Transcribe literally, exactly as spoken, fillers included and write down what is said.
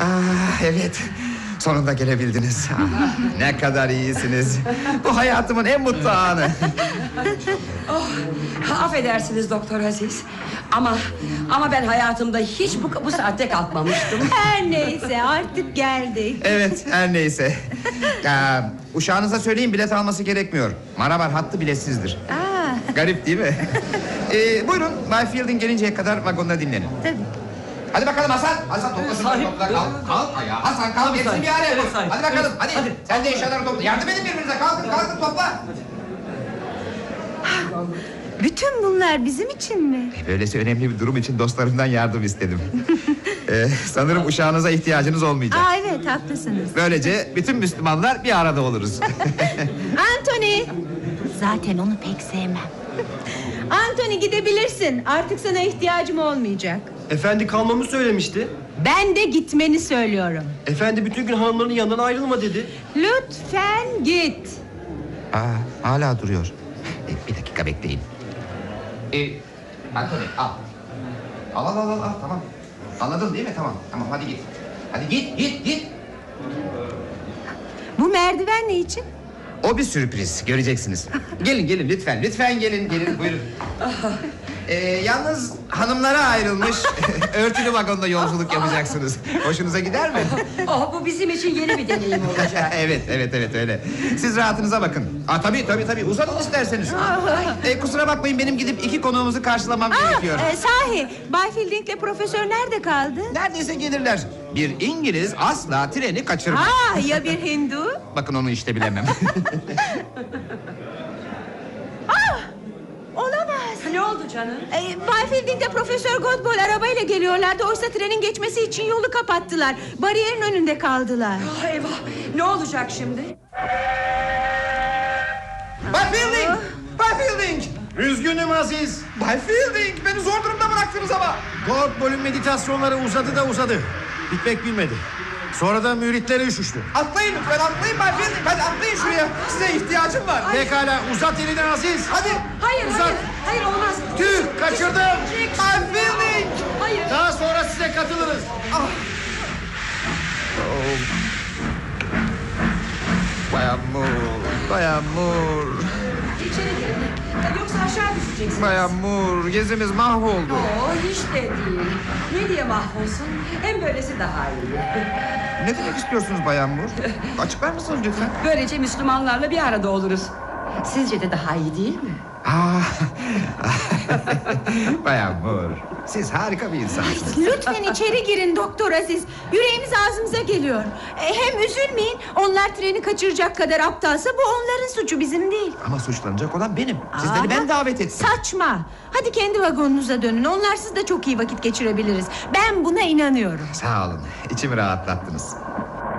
Ah, evet. Sonunda gelebildiniz. Ah, ne kadar iyisiniz. Bu hayatımın en mutlu anı. Oh, affedersiniz Doktor Aziz. Ama ama ben hayatımda hiç bu, bu saatte kalkmamıştım. Her neyse artık geldik. Evet, her neyse. Ya, uşağınıza söyleyin, bilet alması gerekmiyor. Marabar hattı biletsizdir. Aa. Garip değil mi? ee, buyurun, Bay Fielding gelinceye kadar vagonda dinlenin. Tabii. Hadi bakalım Hasan. Hasan topla şunları, topla. Kalk, kalk ayağa. Hasan kalk, hepsini bir araya koy. Hadi bakalım, hadi. hadi. Sen de eşyaları topla. Yardım edin birbirinize. Kalkın, kalkın, topla. Bütün bunlar bizim için mi? Böylesi önemli bir durum için dostlarımdan yardım istedim. ee, sanırım uşağınıza ihtiyacınız olmayacak. Aa, evet haklısınız. Böylece bütün Müslümanlar bir arada oluruz. Anthony. Zaten onu pek sevmem. Anthony gidebilirsin. Artık sana ihtiyacım olmayacak. Efendi kalmamı söylemişti. Ben de gitmeni söylüyorum. Efendi bütün gün hanımların yanından ayrılma dedi. Lütfen git. Aa, hala duruyor. Ee, bir dakika bekleyin. Ee, Anthony al. Al al al al al, tamam. Anladın değil mi? Tamam. Tamam, hadi git. Hadi git git git. Bu merdiven ne için? O bir sürpriz, göreceksiniz. Gelin gelin lütfen, lütfen gelin gelin buyurun. Ee, yalnız hanımlara ayrılmış örtülü vagonda yolculuk yapacaksınız. Hoşunuza gider mi? Oh, bu bizim için yeni bir deneyim olacak. Evet evet evet öyle. Siz rahatınıza bakın. Aa, tabii tabii tabii, uzanın isterseniz. ee, kusura bakmayın, benim gidip iki konuğumuzu karşılamam gerekiyor. E, sahi Bay Fielding'le profesör nerede kaldı? Neredeyse gelirler. Bir İngiliz asla treni kaçırmaz. Aa, ya bir Hindu? Bakın onu işte bilemem. Ah, olamaz. Ne oldu canım? E, Bay Fielding'le Profesör Godball arabayla geliyorlardı. Oysa trenin geçmesi için yolu kapattılar. Bariyerin önünde kaldılar. Ah, eyvah, ne olacak şimdi? Bay Fielding! Bay Fielding! Üzgünüm Aziz. Bay Fielding! Beni zor durumda bıraktınız ama. Godball'ün meditasyonları uzadı da uzadı. Bitmek bilmedi. Sonra da müritleri üşüştü. Atlayın lütfen, atlayın Bay Fielding. Hadi atlayın şuraya. Size ihtiyacım var. Pekala uzat elini Aziz. Hadi. Hayır, Uzat. hayır, hayır olmaz. Tüh, kaçırdım. Bay Fielding! Hayır. Daha sonra size katılırız. Ah. Oh. Bayan Moore, Bayan Moore, İçeri girin. Yoksa aşağı düşeceksiniz. Bayan Moore, gezimiz mahvoldu. Oo, hiç de değil. Ne diye mahvolsun? Hem böylesi daha iyi. Ne demek istiyorsunuz Bayan Moore? Açıklar mısınız lütfen? Böylece Müslümanlarla bir arada oluruz. Sizce de daha iyi değil mi? Ah. Bayan Moore, siz harika bir insansınız. Lütfen içeri girin Doktor Aziz. Yüreğimiz ağzımıza geliyor. E, hem üzülmeyin. Onlar treni kaçıracak kadar aptalsa bu onların suçu, bizim değil. Ama suçlanacak olan benim. Sizleri Aa, ben davet ettim. Saçma. Hadi kendi vagonunuza dönün. Onlarsız da çok iyi vakit geçirebiliriz. Ben buna inanıyorum. Sağ olun, içimi rahatlattınız.